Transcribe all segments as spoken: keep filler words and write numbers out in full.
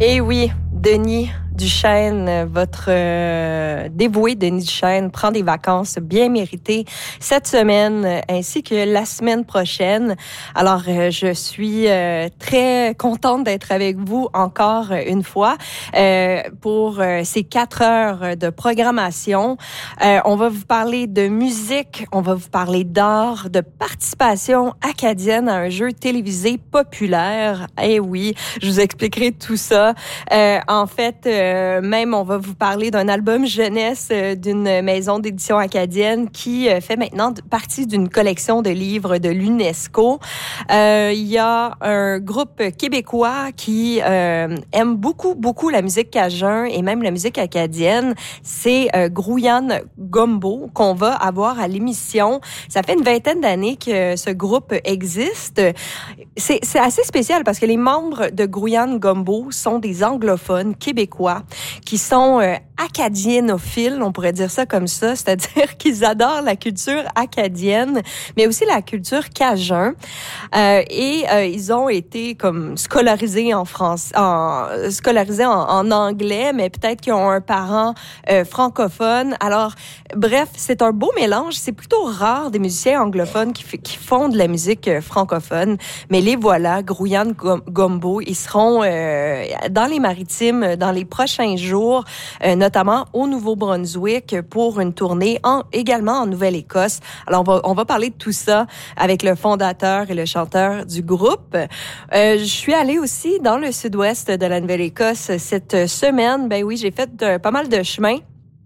Eh oui, Denis Duchesne, votre euh, dévoué Denis Duchesne prend des vacances bien méritées cette semaine ainsi que la semaine prochaine. Alors, euh, je suis euh, très contente d'être avec vous encore une fois euh, pour euh, ces quatre heures de programmation. Euh, on va vous parler de musique, on va vous parler d'art, de participation acadienne à un jeu télévisé populaire. Eh oui, je vous expliquerai tout ça. Euh, en fait, euh, Euh, même, on va vous parler d'un album jeunesse euh, d'une maison d'édition acadienne qui euh, fait maintenant partie d'une collection de livres de l'UNESCO. Euh, il y a un groupe québécois qui euh, aime beaucoup, beaucoup la musique cajun et même la musique acadienne. C'est euh, Grouillane Gumbo qu'on va avoir à l'émission. Ça fait une vingtaine d'années que ce groupe existe. C'est, c'est assez spécial parce que les membres de Grouillane Gumbo sont des anglophones québécois qui sont euh, acadienophiles, on pourrait dire ça comme ça, c'est-à-dire qu'ils adorent la culture acadienne, mais aussi la culture cajun. Euh, et euh, ils ont été comme scolarisés en France, en scolarisés en, en anglais, mais peut-être qu'ils ont un parent euh, francophone. Alors, bref, c'est un beau mélange. C'est plutôt rare des musiciens anglophones qui, f- qui font de la musique euh, francophone, mais les voilà, Grouillane Gumbo, ils seront euh, dans les Maritimes dans les prochains jours, euh, notamment au Nouveau-Brunswick pour une tournée en, également en Nouvelle-Écosse. Alors, on va, on va parler de tout ça avec le fondateur et le chanteur du groupe. Euh, je suis allée aussi dans le sud-ouest de la Nouvelle-Écosse cette semaine. Ben oui, j'ai fait euh, pas mal de chemin.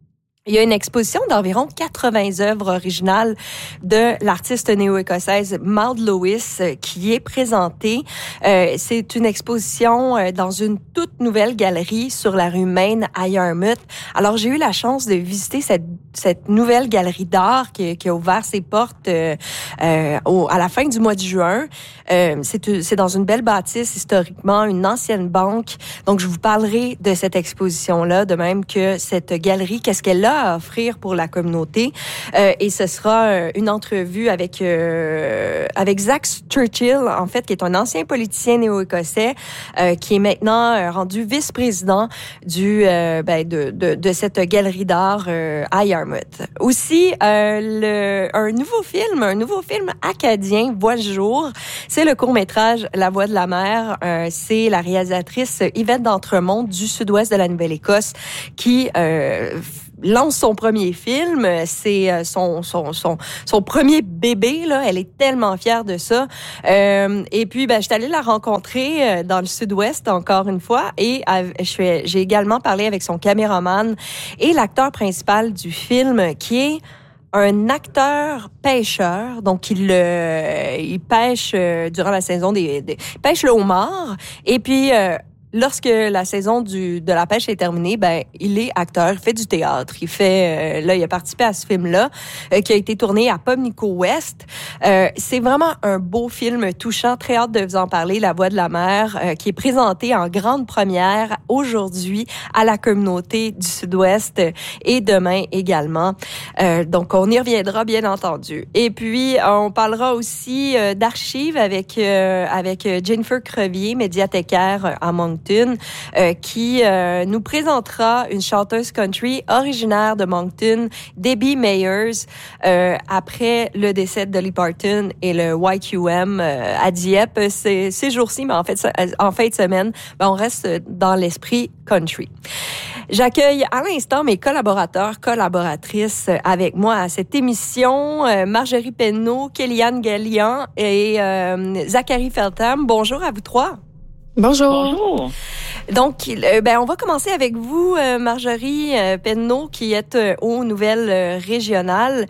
Il y a une exposition d'environ quatre-vingts œuvres originales de l'artiste néo-écossaise Maud Lewis qui est présentée. Euh, c'est une exposition euh, dans une toute nouvelle galerie sur la rue Main à Yarmouth. Alors, j'ai eu la chance de visiter cette, cette nouvelle galerie d'art qui, qui a ouvert ses portes euh, euh, au, à la fin du mois de juin. Euh, c'est, c'est dans une belle bâtisse, historiquement, une ancienne banque. Donc, je vous parlerai de cette exposition-là, de même que cette galerie, qu'est-ce qu'elle a à offrir pour la communauté. Euh, et ce sera euh, une entrevue avec euh, avec Zach Churchill, en fait, qui est un ancien politicien néo-écossais, euh, qui est maintenant euh, rendu vice-président du euh, ben, de, de de cette galerie d'art euh, à Yarmouth. Aussi, euh, le un nouveau film, un nouveau film acadien voit le jour. C'est le court-métrage La Voix de la mer. Euh, c'est la réalisatrice Yvette d'Entremont du sud-ouest de la Nouvelle-Écosse qui euh, lance son premier film. C'est son son son son premier bébé là. Elle est tellement fière de ça. Euh, et puis ben je suis allée la rencontrer dans le sud-ouest encore une fois et je suis, j'ai également parlé avec son caméraman et l'acteur principal du film qui est un acteur pêcheur, donc il euh, il pêche euh, durant la saison des, des il pêche le homard et puis euh, lorsque la saison du de la pêche est terminée, ben il est acteur, il fait du théâtre, il fait euh, là il a participé à ce film-là euh, qui a été tourné à Pumlico West. Euh, c'est vraiment un beau film touchant, très hâte de vous en parler, La Voix de la mer, euh, qui est présenté en grande première aujourd'hui à la communauté du Sud-Ouest et demain également. Euh, donc on y reviendra bien entendu. Et puis on parlera aussi euh, d'archives avec euh, avec Jennifer Crevier, médiathécaire à Moncton. Euh, qui euh, nous présentera une chanteuse country originaire de Moncton, Debbie Mayers, euh, après le décès de Dolly Parton et le Y Q M euh, à Dieppe ces, ces jours-ci, mais en fait, en fin de semaine, ben, on reste dans l'esprit country. J'accueille à l'instant mes collaborateurs, collaboratrices avec moi à cette émission, euh, Marjorie Penneau, Kéliane Gallian et euh, Zachary Feltham. Bonjour à vous trois. Bonjour. Bonjour. Donc, euh, ben, on va commencer avec vous, euh, Marjorie euh, Penneau, qui est euh, aux nouvelles euh, régionales.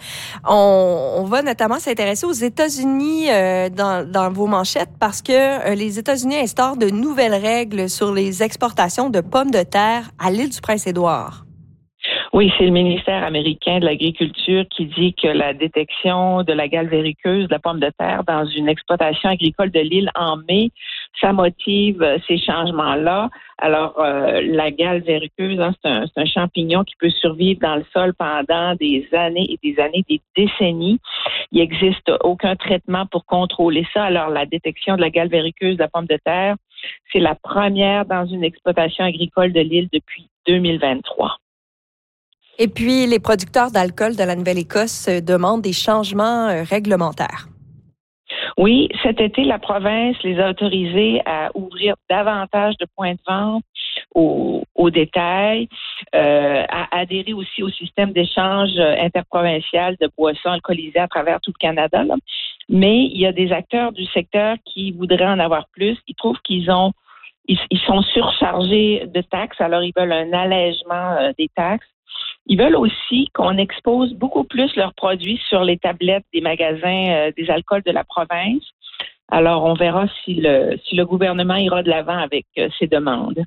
On, on va notamment s'intéresser aux États-Unis euh, dans, dans vos manchettes parce que euh, les États-Unis instaurent de nouvelles règles sur les exportations de pommes de terre à l'île du Prince-Édouard. Oui, c'est le ministère américain de l'Agriculture qui dit que la détection de la gale verruqueuse de la pomme de terre dans une exploitation agricole de l'île en mai, ça motive ces changements-là. Alors, euh, la gale verruqueuse, hein, c'est, un, c'est un champignon qui peut survivre dans le sol pendant des années et des années, des décennies. Il n'existe aucun traitement pour contrôler ça. Alors, la détection de la gale verruqueuse de la pomme de terre C'est la première dans une exploitation agricole de l'île depuis deux mille vingt-trois. Et puis, les producteurs d'alcool de la Nouvelle-Écosse demandent des changements réglementaires. Oui, cet été, la province les a autorisés à ouvrir davantage de points de vente au, au détail, euh, à adhérer aussi au système d'échange interprovincial de boissons alcoolisées à travers tout le Canada. Là. Mais il y a des acteurs du secteur qui voudraient en avoir plus. Ils trouvent qu'ils ont, ils, ils sont surchargés de taxes, alors ils veulent un allègement euh, des taxes. Ils veulent aussi qu'on expose beaucoup plus leurs produits sur les tablettes des magasins euh, des alcools de la province. Alors, on verra si le, si le gouvernement ira de l'avant avec euh, ces demandes.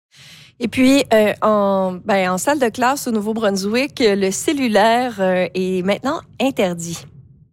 Et puis, euh, en, ben, en salle de classe au Nouveau-Brunswick, le cellulaire euh, est maintenant interdit.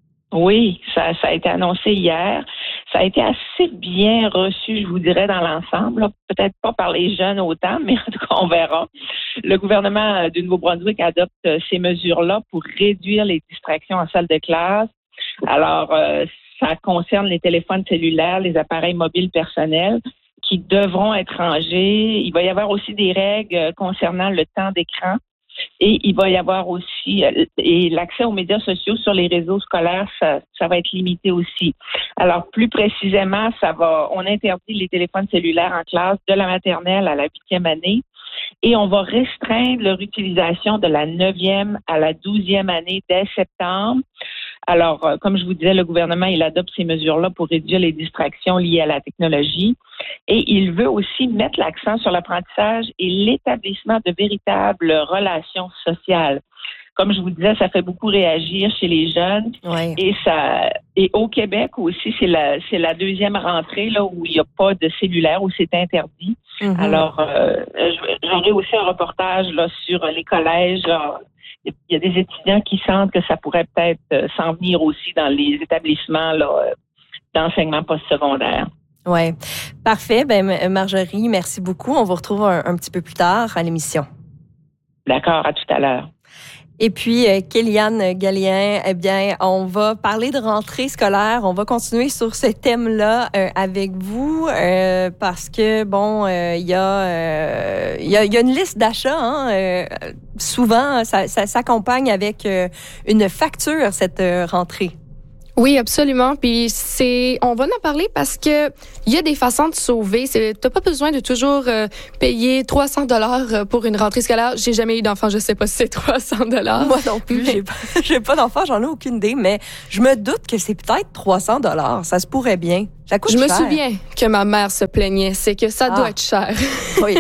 Oui, ça, ça a été annoncé hier. Ça a été assez bien reçu, je vous dirais, dans l'ensemble. Là. Peut-être pas par les jeunes autant, mais en tout cas, on verra. Le gouvernement du Nouveau-Brunswick adopte ces mesures-là pour réduire les distractions en salle de classe. Alors, euh, ça concerne les téléphones cellulaires, les appareils mobiles personnels qui devront être rangés. Il va y avoir aussi des règles concernant le temps d'écran. Et il va y avoir aussi, et l'accès aux médias sociaux sur les réseaux scolaires, ça, ça va être limité aussi. Alors, plus précisément, ça va, on interdit les téléphones cellulaires en classe de la maternelle à la huitième année et on va restreindre leur utilisation de la neuvième à la douzième année dès septembre. Alors, comme je vous disais, le gouvernement, il adopte ces mesures-là pour réduire les distractions liées à la technologie. Et il veut aussi mettre l'accent sur l'apprentissage et l'établissement de véritables relations sociales. Comme je vous disais, ça fait beaucoup réagir chez les jeunes. Ouais. Et ça, et au Québec aussi, c'est la, c'est la deuxième rentrée là où il n'y a pas de cellulaire, où c'est interdit. Mm-hmm. Alors, euh, j'aurai aussi un reportage là sur les collèges. Là. Il y a des étudiants qui sentent que ça pourrait peut-être s'en venir aussi dans les établissements là, d'enseignement postsecondaire. Oui. Parfait. Ben, Marjorie, merci beaucoup. On vous retrouve un, un petit peu plus tard à l'émission. D'accord. À tout à l'heure. Et puis, euh, Kéliane Gallien, eh bien, on va parler de rentrée scolaire. On va continuer sur ce thème-là euh, avec vous euh, parce que, bon, il euh, y, euh, y, a, y a une liste d'achats. Hein, euh, souvent, ça, ça s'accompagne avec euh, une facture, cette euh, rentrée. Oui, absolument. Puis c'est, on va en parler parce que il y a des façons de sauver. C'est, t'as pas besoin de toujours euh, payer trois cents dollars pour une rentrée scolaire. J'ai jamais eu d'enfant, je sais pas si c'est trois cents dollars. Moi non plus, mais... j'ai pas, j'ai pas d'enfant, j'en ai aucune idée, mais je me doute que c'est peut-être trois cents dollars. Ça se pourrait bien. Ça coûte je cher. Me souviens que ma mère se plaignait, c'est que ça ah. doit être cher. Oui.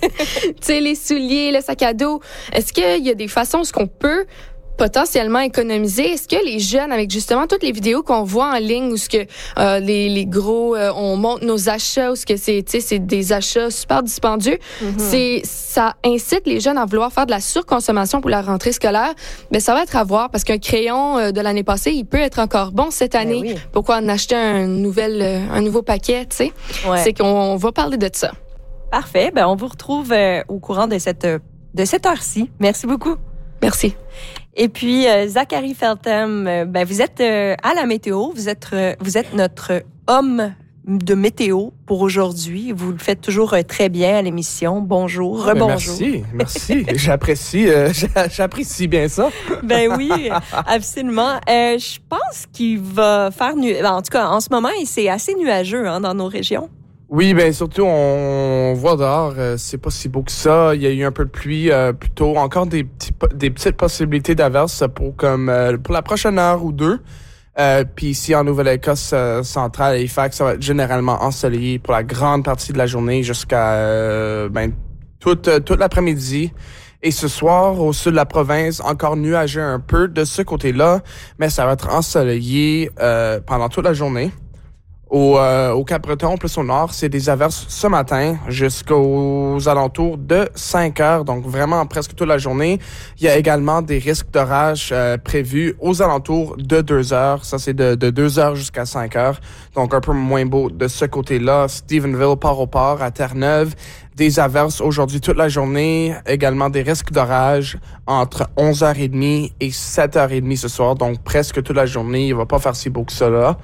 Tu sais, les souliers, le sac à dos. Est-ce qu'il y a des façons où ce qu'on peut potentiellement économiser? Est-ce que les jeunes, avec justement toutes les vidéos qu'on voit en ligne où ce que euh, les, les gros, euh, on montre nos achats, où ce que c'est, tu sais, c'est des achats super dispendieux, mm-hmm. c'est ça incite les jeunes à vouloir faire de la surconsommation pour la rentrée scolaire. Mais ça va être à voir parce qu'un crayon euh, de l'année passée, il peut être encore bon cette année. Oui. Pourquoi en acheter un nouvel, euh, un nouveau paquet, tu sais? Ouais. C'est qu'on va parler de ça. Parfait. Ben on vous retrouve euh, au courant de cette de cette heure-ci. Merci beaucoup. Merci. Et puis, euh, Zachary Feltham, euh, ben, vous êtes euh, à la météo, vous êtes, euh, vous êtes notre homme de météo pour aujourd'hui. Vous le faites toujours euh, très bien à l'émission. Bonjour, ah, rebonjour. Merci, merci. j'apprécie, euh, j'apprécie bien ça. Ben oui, absolument. Euh, je pense qu'il va faire nu. En tout cas, en ce moment, c'est assez nuageux hein, dans nos régions. Oui, ben surtout, on voit dehors, euh, c'est pas si beau que ça. Il y a eu un peu de pluie euh, plus tôt. Encore des, petits, des petites possibilités d'averses pour, comme, euh, pour la prochaine heure ou deux. Euh, Puis ici, en Nouvelle-Écosse euh, centrale, Halifax, ça va être généralement ensoleillé pour la grande partie de la journée jusqu'à euh, ben, toute, euh, toute l'après-midi. Et ce soir, au sud de la province, encore nuageux un peu de ce côté-là, mais ça va être ensoleillé euh, pendant toute la journée. Au, euh, au Cap-Breton, plus au nord, c'est des averses ce matin jusqu'aux alentours de cinq heures, donc vraiment presque toute la journée. Il y a également des risques d'orage euh, prévus aux alentours de deux heures. Ça, c'est de, de deux heures jusqu'à cinq heures, donc un peu moins beau de ce côté-là. Stephenville, Port-au-Port, à Terre-Neuve, des averses aujourd'hui toute la journée. Également des risques d'orage entre onze heures trente et sept heures trente ce soir, donc presque toute la journée. Il va pas faire si beau que ça là.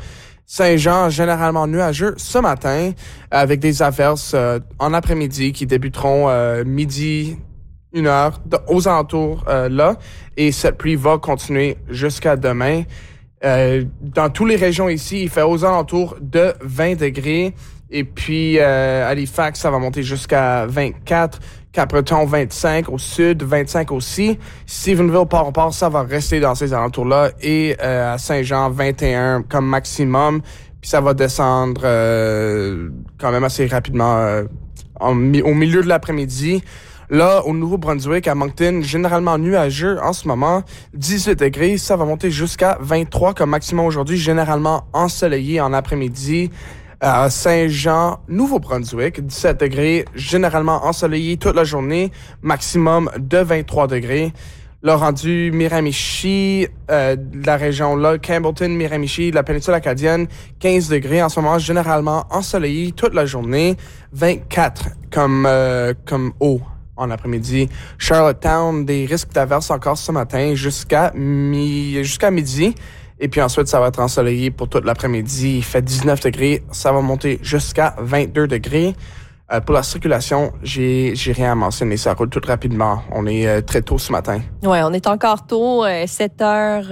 Saint-Jean, généralement nuageux ce matin, avec des averses euh, en après-midi qui débuteront euh, midi, une heure, de, aux alentours euh, là. Et cette pluie va continuer jusqu'à demain. Euh, dans toutes les régions ici, il fait aux alentours de vingt degrés. Et puis, euh, Halifax, ça va monter jusqu'à vingt-quatre. Capbreton, vingt-cinq. Au sud, vingt-cinq aussi. Stephenville, Port-au-Port, ça va rester dans ces alentours-là. Et euh, à Saint-Jean, vingt et un comme maximum. Puis ça va descendre euh, quand même assez rapidement euh, en, au milieu de l'après-midi. Là, au Nouveau-Brunswick, à Moncton, généralement nuageux en ce moment, dix-huit degrés. Ça va monter jusqu'à vingt-trois comme maximum aujourd'hui, généralement ensoleillé en après-midi. À Saint-Jean, Nouveau-Brunswick, dix-sept degrés, généralement ensoleillé toute la journée, maximum de vingt-trois degrés. Là, rendu Miramichi, euh, de la région là, Campbellton, Miramichi, de la péninsule acadienne, quinze degrés en ce moment, généralement ensoleillé toute la journée, vingt-quatre comme euh, comme haut en après-midi. Charlottetown, des risques d'averses encore ce matin jusqu'à mi jusqu'à midi. Et puis ensuite, ça va être ensoleillé pour toute l'après-midi. Il fait dix-neuf degrés. Ça va monter jusqu'à vingt-deux degrés. Euh, pour la circulation, j'ai j'ai rien à mentionner. Ça roule tout rapidement. On est euh, très tôt ce matin. Ouais, on est encore tôt, euh, sept heures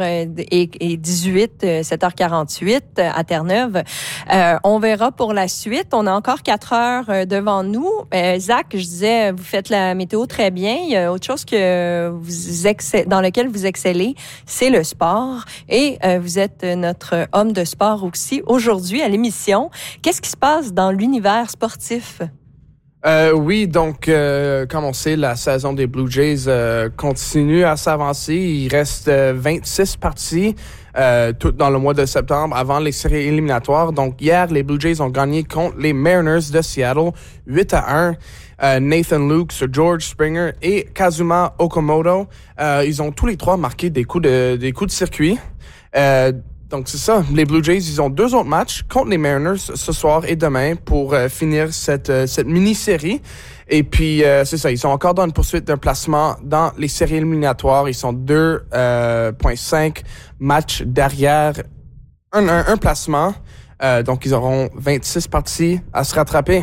dix-huit, euh, sept heures quarante-huit euh, à Terre-Neuve. Euh, on verra pour la suite. On a encore quatre heures euh, devant nous. Euh, Zach, je disais, vous faites la météo très bien. Il y a autre chose que vous excellez, dans lequel vous excellez, c'est le sport. Et euh, vous êtes notre homme de sport aussi aujourd'hui à l'émission. Qu'est-ce qui se passe dans l'univers sportif? Euh, oui, donc, euh, comme on sait, la saison des Blue Jays euh, continue à s'avancer. Il reste euh, vingt-six parties euh, tout dans le mois de septembre avant les séries éliminatoires. Donc, hier, les Blue Jays ont gagné contre les Mariners de Seattle, huit à un. Euh, Nathan Lukes, George Springer et Kazuma Okamoto, euh, ils ont tous les trois marqué des coups de, des coups de circuit. Euh, Donc, c'est ça. Les Blue Jays, ils ont deux autres matchs contre les Mariners ce soir et demain pour euh, finir cette euh, cette mini-série. Et puis, euh, c'est ça. Ils sont encore dans une poursuite d'un placement dans les séries éliminatoires. Ils sont deux virgule cinq matchs derrière un, un, un placement. Euh, donc, ils auront vingt-six parties à se rattraper.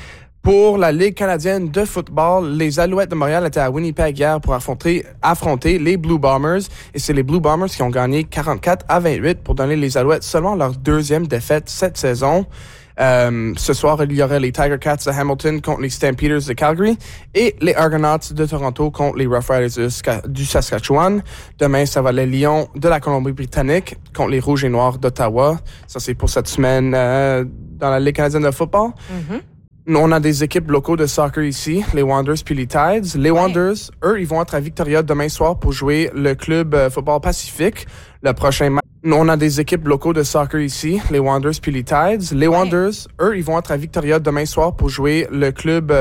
Pour la Ligue canadienne de football, les Alouettes de Montréal étaient à Winnipeg hier pour affronter, affronter les Blue Bombers. Et c'est les Blue Bombers qui ont gagné quarante-quatre à vingt-huit pour donner les Alouettes seulement leur deuxième défaite cette saison. Euh, ce soir, il y aurait les Tiger Cats de Hamilton contre les Stampeders de Calgary et les Argonauts de Toronto contre les Rough Riders du Saskatchewan. Demain, ça va les Lions de la Colombie-Britannique contre les Rouges et Noirs d'Ottawa. Ça, c'est pour cette semaine euh, dans la Ligue canadienne de football. Mm-hmm. On a des équipes locaux de soccer ici, les Wanderers puis les Tides. Les ouais. Wanderers, eux, ils vont être à Victoria demain soir pour jouer le club euh, football Pacifique. Le prochain match. On a des équipes locaux de soccer ici, les Wanderers puis les Tides. Les ouais. Wanderers, eux, ils vont être à Victoria demain soir pour jouer le club euh,